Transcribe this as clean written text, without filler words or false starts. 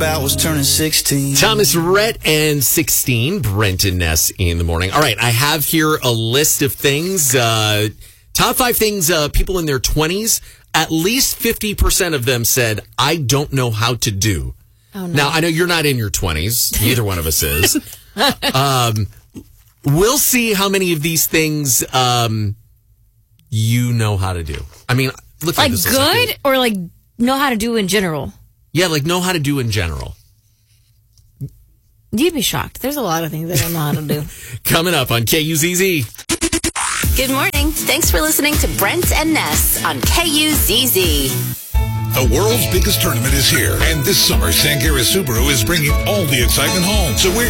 I was turning 16. Thomas Rhett and 16, Brent and Ness in the morning. All right, I have here a list of things. Top 5 things people in their 20s, at least 50% of them said, I don't know how to do. Oh, no. Now, I know you're not in your 20s. Neither one of us is. We'll see how many of these things you know how to do. I mean, look like this good or like know how to do in general? Yeah, like know how to do in general. You'd be shocked. There's a lot of things I don't know how to do. Coming up on KUZZ. Good morning. Thanks for listening to Brent and Ness on KUZZ. The world's biggest tournament is here, and this summer, Sangera Subaru is bringing all the excitement home. So we're